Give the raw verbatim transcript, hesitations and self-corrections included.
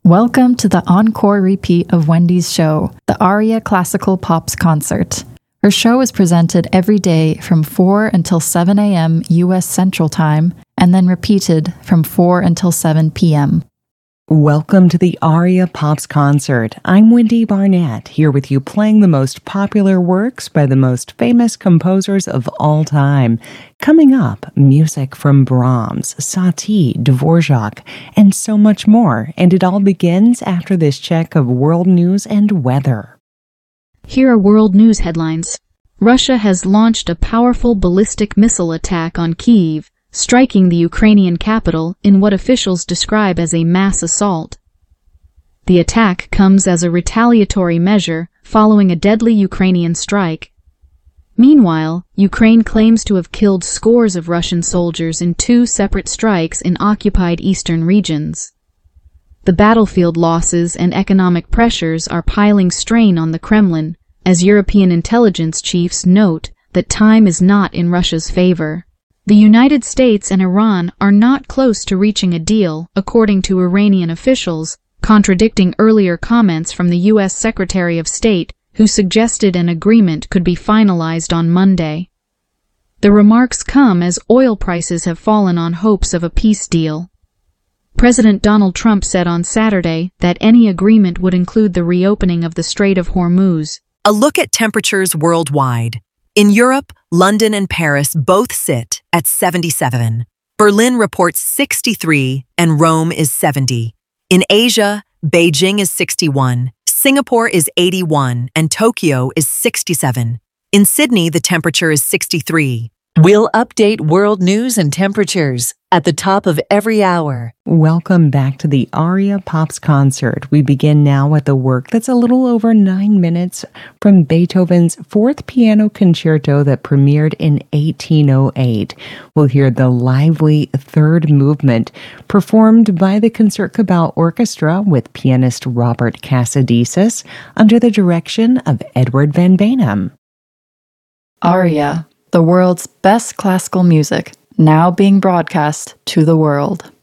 Welcome to the encore repeat of Wendy's show, the Aria Classical Pops Concert. Her show is presented every day from four until seven a.m. U S Central Time, and then repeated from four until seven p.m. Welcome to the Aria Pops Concert. I'm Wendy Barnett, here with you playing the most popular works by the most famous composers of all time. Coming up, music from Brahms, Satie, Dvorak, and so much more. And it all begins after this check of world news and weather. Here are world news headlines. Russia has launched a powerful ballistic missile attack on Kyiv, striking the Ukrainian capital in what officials describe as a mass assault. The attack comes as a retaliatory measure following a deadly Ukrainian strike. Meanwhile, Ukraine claims to have killed scores of Russian soldiers in two separate strikes in occupied eastern regions. The battlefield losses and economic pressures are piling strain on the Kremlin, as European intelligence chiefs note that time is not in Russia's favor. The United States and Iran are not close to reaching a deal, according to Iranian officials, contradicting earlier comments from the U S Secretary of State, who suggested an agreement could be finalized on Monday. The remarks come as oil prices have fallen on hopes of a peace deal. President Donald Trump said on Saturday that any agreement would include the reopening of the Strait of Hormuz. A look at temperatures worldwide. In Europe, London and Paris both sit at seventy-seven. Berlin reports sixty-three and Rome is seventy. In Asia, Beijing is sixty-one, Singapore is eighty-one, and Tokyo is sixty-seven. In Sydney, the temperature is sixty-three. We'll update world news and temperatures at the top of every hour. Welcome back to the Aria Pops Concert. We begin now with a work that's a little over nine minutes from Beethoven's Fourth Piano Concerto that premiered in eighteen oh eight. We'll hear the lively third movement performed by the Concertgebouw Orchestra with pianist Robert Casadesus under the direction of Edward Van Beinum. Aria, the world's best classical music, now being broadcast to the world.